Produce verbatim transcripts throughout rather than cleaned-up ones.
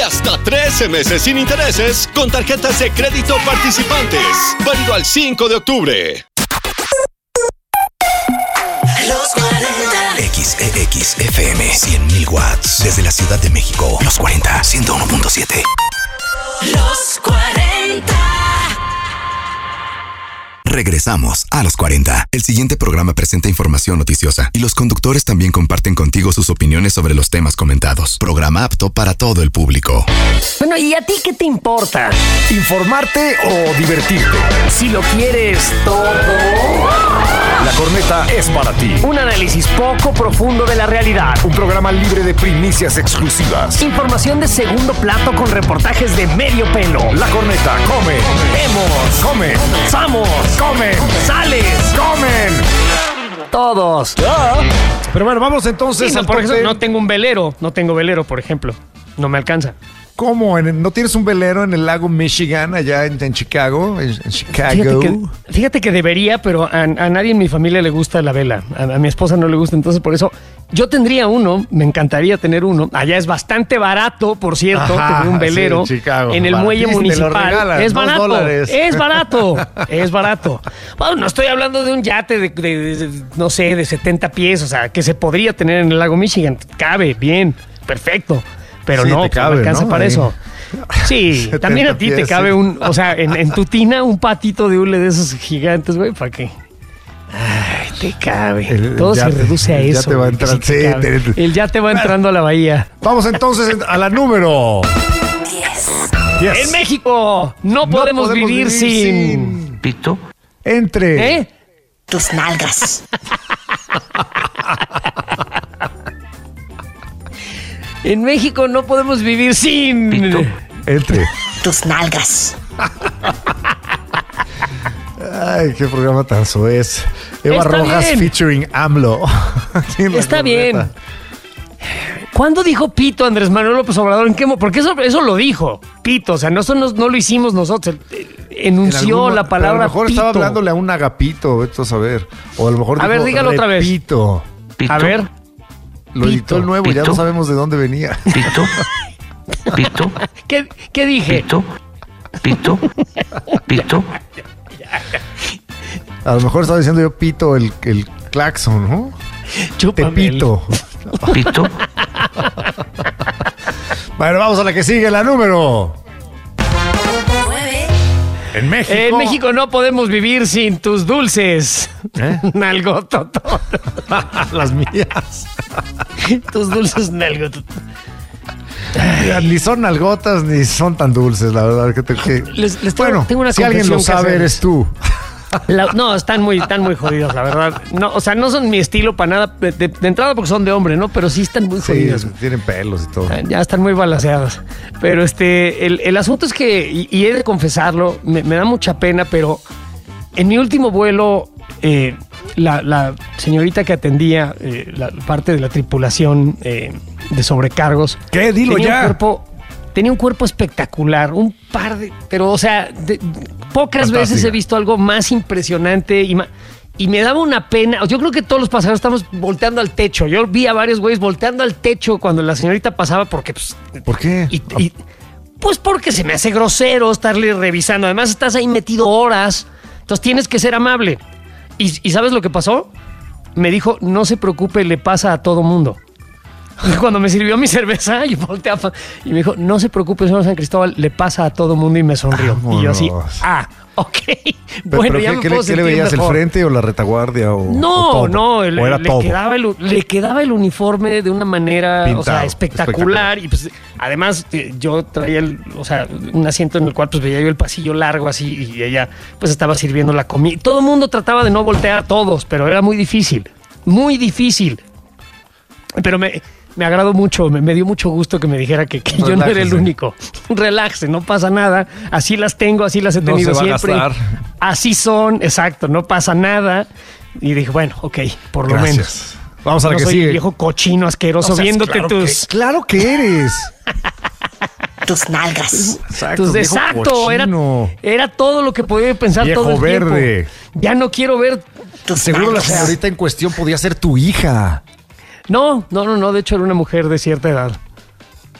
Hasta trece meses sin intereses con tarjetas de crédito participantes. Válido al cinco de octubre. Los cuarenta. X E X F M cien mil watts. Desde la Ciudad de México. Los cuarenta, ciento uno punto siete. Los cuarenta. Regresamos a Los cuarenta. El siguiente programa presenta información noticiosa y los conductores también comparten contigo sus opiniones sobre los temas comentados. Programa apto para todo el público. Bueno, ¿y a ti qué te importa? ¿Informarte o divertirte? Si lo quieres todo... La corneta es para ti. Un análisis poco profundo de la realidad. Un programa libre de primicias exclusivas. Información de segundo plato con reportajes de medio pelo. La corneta come. Vemos. Come. Samos. Comen. Sales. Comen. Todos. Pero bueno, vamos entonces Sí, al no, por top ejemplo, ten. no tengo un velero. No tengo velero, por ejemplo. No me alcanza. ¿Cómo? ¿En- ¿No tienes un velero en el lago Michigan, allá en, en Chicago? En, en Chicago. Fíjate que, fíjate que debería, pero a, a nadie en mi familia le gusta la vela. A, a mi esposa no le gusta, entonces por eso yo tendría uno, me encantaría tener uno. Allá es bastante barato, por cierto, Ajá, tener un velero sí, en Chicago. en el muelle Baratísimo, te lo municipal. regalan, Es dos barato, dólares. es barato, es barato. Bueno, no estoy hablando de un yate de, de- de- no sé, de setenta pies, o sea, que se podría tener en el lago Michigan. Cabe, bien, perfecto. Pero Sí, no, te pues, cabe, me alcanza ¿no? para Ahí. eso. Sí, setenta también a ti te pies, cabe sí. un, o sea, en, en tu tina un patito de hule de esos gigantes, güey, ¿para qué? Ay, te cabe. El- Todo el se yate, reduce a el eso. yate va güey, que entrando, sí te sí, cabe. te- El yate va entrando a la bahía. Vamos entonces a la número diez. diez. En México no podemos, podemos vivir, vivir sin... sin- Pito. Entre. ¿Eh? Tus nalgas. En México no podemos vivir sin... Pito. Entre. Tus nalgas. Ay, qué programa tan soez. Eva Está Rojas bien. featuring AMLO. Aquí en la Está bien. corneta. ¿Cuándo dijo pito Andrés Manuel López Obrador? ¿En qué mo- Porque eso, eso lo dijo, pito. O sea, no, eso no, no lo hicimos nosotros. Él, eh, Enunció En algún- la pero palabra A lo mejor pito. estaba hablándole a un agapito, vete a saber. O a lo mejor A ver, dijo, dígalo otra vez. repito. Pito. A ver, Lo editó Pito. el nuevo, ya Pito. no sabemos de dónde venía. Pito. Pito. ¿qué, qué dije? Pito. Pito. Pito. A lo mejor estaba diciendo yo pito el, el claxon, ¿no? Chúpame Te pito. Pito. Bueno, vamos a la que sigue, la número. nueve. En México. En México no podemos vivir sin tus dulces. ¿Eh? Nalgototo. Las mías. Tus dulces nalgototo. Mira, ni son algotas ni son tan dulces, la verdad. Que te- que- Les- les tengo- bueno, tengo una si alguien lo confesión que sabe, hacer. eres tú. La- no, están muy, están muy jodidos, la verdad. No, o sea, no son mi estilo para nada. De, de- de entrada porque son de hombre, ¿no? Pero sí están muy Sí, jodidos. tienen pelos y todo. Ya están muy balanceados. Pero este, el, el asunto es que, y, y he de confesarlo, me, me da mucha pena, pero en mi último vuelo, eh, la, la señorita que atendía eh, la parte de la tripulación eh, de sobrecargos. ¿Qué? Dilo tenía ya. Un cuerpo, tenía un cuerpo espectacular, un par de. Pero, o sea, de- pocas Fantástica. veces he visto algo más impresionante y más. Y me daba una pena. Yo creo que todos los pasajeros estamos volteando al techo. Yo vi a varios güeyes volteando al techo cuando la señorita pasaba porque, pues. ¿Por qué? y- y- pues porque se me hace grosero estarle revisando. Además, estás ahí metido horas. Entonces tienes que ser amable. ¿Y, y sabes lo que pasó? Me dijo, no se preocupe, le pasa a todo mundo. Y cuando me sirvió mi cerveza, yo volteé a fa- y me dijo, no se preocupe, señor San Cristóbal, le pasa a todo mundo y me sonrió. Y yo así, Vámonos. ah, ok. Pero, bueno, pero ya ¿qué, me qué le, puedo qué le sentir veías, el mejor. frente o la retaguardia? O, o No, todo? no, el- ¿O era le, todo? quedaba el, le quedaba el uniforme de una manera, o Pintado, sea, espectacular. Y pues, además, eh, yo traía el, o sea, un asiento en el cual pues veía yo el pasillo largo así y ella pues estaba sirviendo la comida. Todo el mundo trataba de no voltear, todos, pero era muy difícil, muy difícil. Pero me, me agradó mucho, me, me dio mucho gusto que me dijera que, que yo no era el Relájese. único. Relájese, no pasa nada. Así las tengo, así las he No tenido se va a siempre. gastar. Así son, exacto, no pasa nada. Y dije, bueno, ok, por lo menos. Gracias. Vamos a la No que soy sigue. el viejo cochino asqueroso O sea, viéndote claro tus... Que, claro que eres. Tus nalgas. Exacto, tus viejo exacto, era, cochino. era todo lo que podía pensar Viejo todo el verde. tiempo. Ya no quiero ver... Tus Seguro la nalgas. señorita en cuestión podía ser tu hija. No, no, no, no, de hecho era una mujer de cierta edad.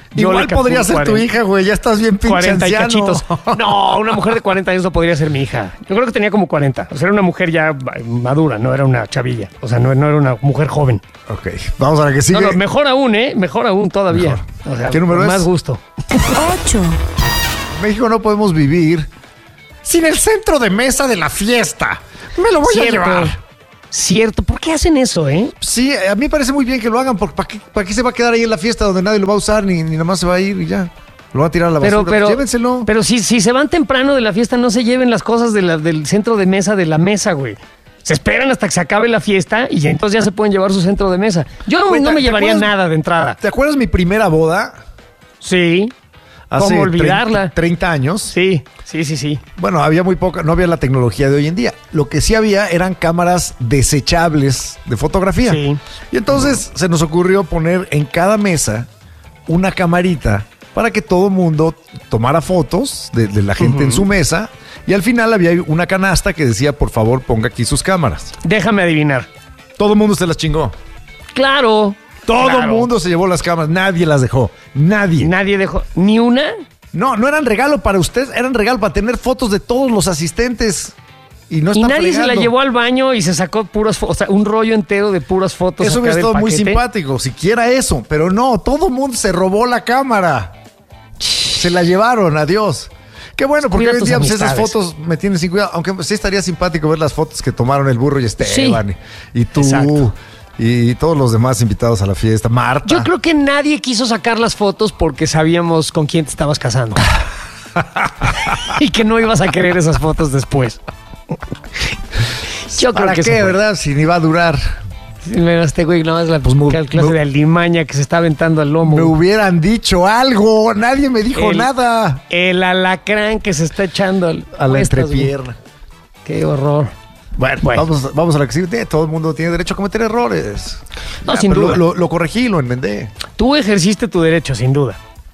Yo Igual le podría calculo ser tu cuarenta. hija, güey. Ya estás bien pinche cuarenta y anciano. cachitos. No, una mujer de cuarenta años no podría ser mi hija. Yo creo que tenía como cuarenta. O sea, era una mujer ya madura, no era una chavilla. O sea, no, no era una mujer joven. Ok, vamos a la que sigue. No, no, mejor aún, ¿eh? Mejor aún todavía. Mejor. O sea, ¿Qué número con es? Más gusto. ocho, En México no podemos vivir sin el centro de mesa de la fiesta. Me lo voy a llevar. Cierto. ¿Por qué hacen eso, eh? Sí, a mí me parece muy bien que lo hagan, porque ¿para qué, para qué se va a quedar ahí en la fiesta donde nadie lo va a usar ni, ni nada más se va a ir y ya? Lo va a tirar a la basura. Pero, pero, Pues llévenselo. pero si, si se van temprano de la fiesta, no se lleven las cosas de la- del centro de mesa de la mesa, güey. Se esperan hasta que se acabe la fiesta y ya, entonces ya se pueden llevar su centro de mesa. Yo no, Güey, no ¿te- me te llevaría acuerdas- nada de entrada. ¿Te acuerdas mi primera boda? Sí. Hace ¿Cómo olvidarla? treinta, treinta años. Sí, sí, sí, sí. Bueno, había muy poca, no había la tecnología de hoy en día. Lo que sí había eran cámaras desechables de fotografía. Sí. Y entonces se nos ocurrió poner en cada mesa una camarita para que todo mundo tomara fotos de, de la gente en su mesa. Y al final había una canasta que decía, por favor, ponga aquí sus cámaras. Déjame adivinar. Todo el mundo se las chingó. Claro. Todo el claro. mundo se llevó las cámaras. Nadie las dejó. Nadie. Nadie dejó. ¿Ni una? No, no eran regalo para usted, eran regalo para tener fotos de todos los asistentes. Y no Y están nadie se la fregando. llevó al baño y se sacó puras fotos, o sea, un rollo entero de puras fotos. Eso acá hubiera del estado muy paquete. simpático, siquiera eso. Pero no, todo el mundo se robó la cámara. Se la llevaron, adiós. Qué bueno, porque Cuida hoy en tus día pues, esas amistades. fotos me tienen sin cuidado. Aunque sí estaría simpático ver las fotos que tomaron el burro y Esteban. Y, y tú. Exacto. Y todos los demás invitados a la fiesta. Marta. Yo creo que nadie quiso sacar las fotos porque sabíamos con quién te estabas casando. Y que no ibas a querer esas fotos después. Yo creo ¿Para que qué, eso fue. verdad? Si ni va a durar. Mira, este güey, no es la Pues me- clase me- de alimaña que se está aventando al lomo. Me hubieran dicho algo. Nadie me dijo El- nada. El alacrán que se está echando al, A la cuestas, güey. entrepierna. Qué horror. Bueno, Bueno. Vamos, vamos a la que sigue. Todo el mundo tiene derecho a cometer errores. No, Ya, sin pero duda. Lo, lo- lo corregí, lo enmendé. Tú ejerciste tu derecho, sin duda.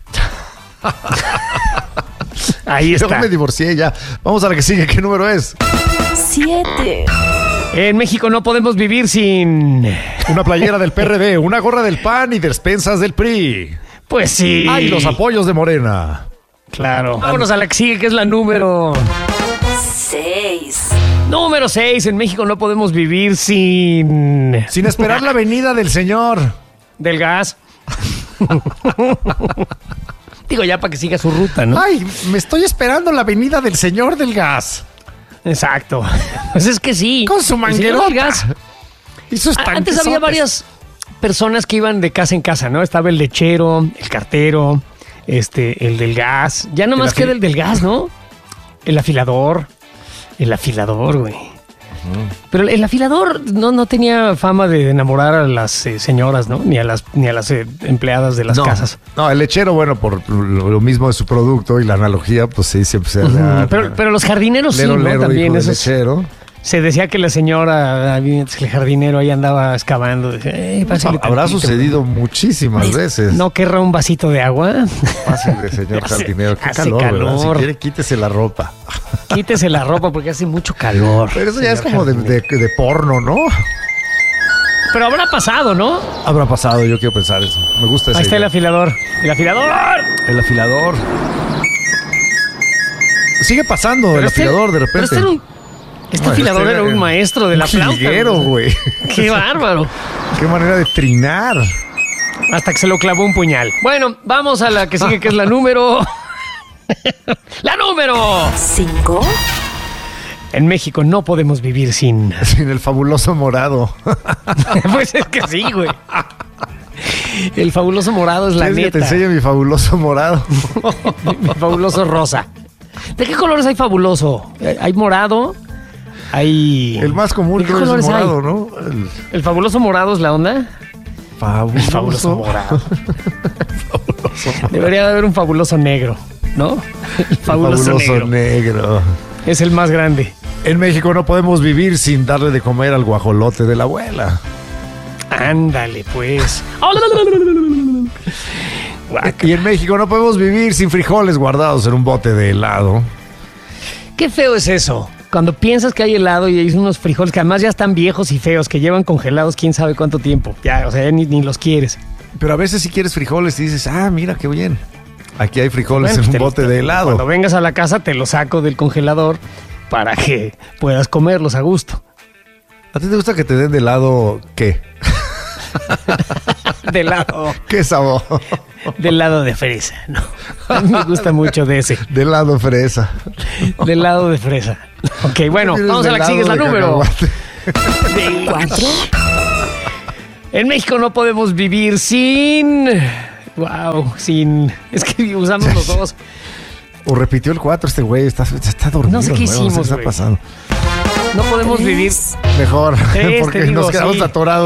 Ahí Yo está. me divorcié ya. Vamos a la que sigue. ¿Qué número es? siete, En México no podemos vivir sin... Una playera del P R D, una gorra del P A N y despensas del P R I. Pues sí. Ay, los apoyos de Morena. Claro. Vámonos a la que sigue, que es la número... seis, Número seis. En México no podemos vivir sin... Sin esperar la venida del señor. Del gas. Digo, ya para que siga su ruta, ¿no? Ay, me estoy esperando la venida del señor del gas. Exacto. Pues es que sí. Con su El señor manguerota. del gas. Y sus A- Antes tanquesotes. había varias personas que iban de casa en casa, ¿no? Estaba el lechero, el cartero, este, el del gas. Ya nomás afi- queda el del gas, ¿no? El afilador. El afilador, güey. Pero el, el afilador no, no tenía fama de enamorar a las eh, señoras, ¿no? Ni a las, ni a las eh, empleadas de las no, casas. No, el lechero, bueno, por lo, lo mismo de su producto y la analogía, pues sí, siempre se da. Pero, pero los jardineros lero, sí, ¿no? lero, También hijo de esos- lechero. Se decía que la señora, el jardinero ahí andaba excavando. Decía, "Eh, pásale Habrá tantito". sucedido muchísimas veces. ¿No querrá un vasito de agua? Fácil, señor Hace- jardinero. Qué hace calor, ¿verdad? Si calor. quiere, quítese la ropa. Quítese la ropa porque hace mucho calor. Pero eso ya es señor como de, jardinero. de- de porno, ¿no? Pero habrá pasado, ¿no? Habrá pasado, yo quiero pensar eso. Me gusta esa Ahí está el idea. afilador. ¡El afilador! El afilador. Sigue pasando Pero el este- afilador de pero repente. Este, era un, este Bueno, afilador este era era un maestro de un la flauta. jilguero, güey. ¡Qué bárbaro! Qué manera de trinar. Hasta que se lo clavó un puñal. Bueno, vamos a la que sigue, que es la número... ¡La número! cinco, En México no podemos vivir sin... Sin el fabuloso morado. Pues es que sí, güey. El fabuloso morado es la ¿Quieres que te neta. enseñe mi fabuloso morado? Mi fabuloso rosa. ¿De qué colores hay fabuloso? Hay morado, hay... El más común ¿De qué creo es el colores hay? morado, ¿no? El ¿El fabuloso morado es la onda? fabuloso, El fabuloso morado. Debería de haber un fabuloso negro, ¿no? El El fabuloso, fabuloso negro. negro. Es el más grande. En México no podemos vivir sin darle de comer al guajolote de la abuela. Ándale, pues. Guaca. Y en México no podemos vivir sin frijoles guardados en un bote de helado. Qué feo es eso. Cuando piensas que hay helado y hay unos frijoles que además ya están viejos y feos, que llevan congelados quién sabe cuánto tiempo. Ya, o sea, ya ni, ni los quieres. Pero a veces si quieres frijoles y dices, ah, mira, qué bien. Aquí hay frijoles Bueno, en un te- bote te- de helado. Cuando vengas a la casa te los saco del congelador para que puedas comerlos a gusto. ¿A ti te gusta que te den de helado qué? Del lado, ¿Qué sabor? del lado de fresa, ¿no? A mí me gusta mucho de ese. De helado fresa. Del lado de fresa. Ok, bueno, ¿Quieres vamos a la que de sigue, es la helado de número. cacahuate? Cuatro. En México no podemos vivir sin... Wow, sin... Es que usamos los dos. O repitió el cuatro este güey, está, está dormido. No sé qué nuevo, hicimos, está güey. pasando. No podemos vivir... Mejor, Tres, te porque digo, nos quedamos sí. atorados.